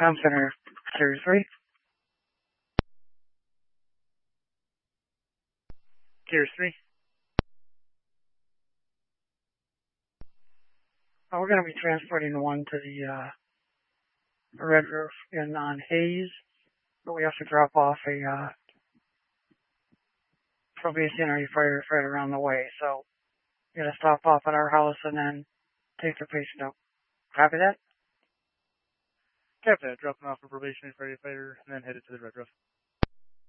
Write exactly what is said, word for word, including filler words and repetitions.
Tom Center, Series three. Series three. Uh, we're going to be transporting one to the uh, Red Roof in on Hayes, but we have to drop off a uh, probationary fighter right around the way. So we're going to stop off at our house and then take the patient up. Copy that? Copy that. Dropping off a probationary firefighter and then headed to the Red Roof.